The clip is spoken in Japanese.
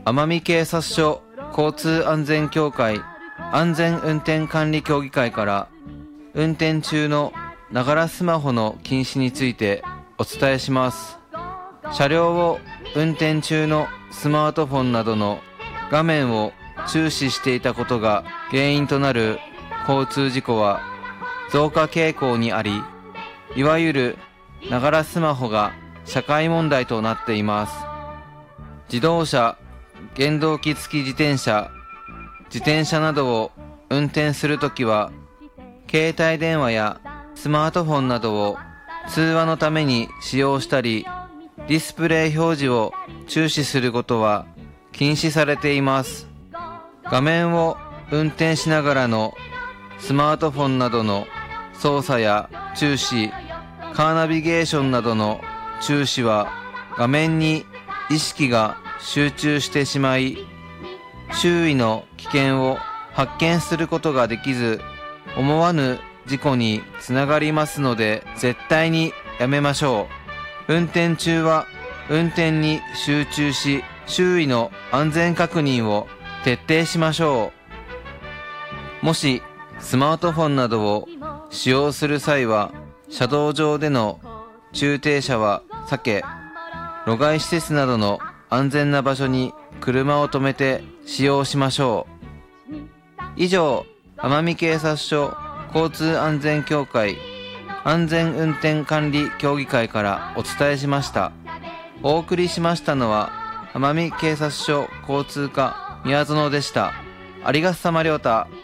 奄美警察署交通安全協会安全運転管理協議会から運転中のながらスマホの禁止についてお伝えします。車両を運転中のスマートフォンなどの画面を注視していたことが原因となる交通事故は増加傾向にあり、いわゆるながらスマホが社会問題となっています。自動車、原動機付き自転車、自転車などを運転するときは、携帯電話やスマートフォンなどを通話のために使用したり、ディスプレイ表示を注視することは禁止されています。画面を運転しながらのスマートフォンなどの操作や注視、カーナビゲーションなどの注視は画面に意識が集中してしまい、周囲の危険を発見することができず、思わぬ事故につながりますので、絶対にやめましょう。運転中は運転に集中し、周囲の安全確認を徹底しましょう。もしスマートフォンなどを使用する際は、車道上での駐停車は避け、路外施設などの安全な場所に車を止めて使用しましょう。以上、奄美警察署交通安全協会安全運転管理協議会からお伝えしました。お送りしましたのは奄美警察署交通課宮園でした。ありがとさまりょうた。